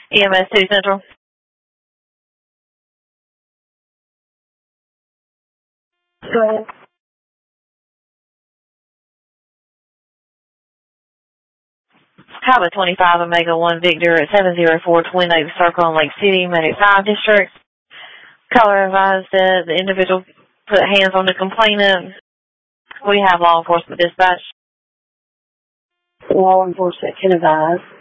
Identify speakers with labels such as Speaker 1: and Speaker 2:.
Speaker 1: EMS 2 Central.
Speaker 2: Go ahead.
Speaker 1: Pilot 25 Omega 1 Victor at 704 Twin Oaks Circle in Lake City, Medic 5 District. Caller advised that the individual put hands on the complainant. We have law enforcement dispatch.
Speaker 2: Law enforcement can advise.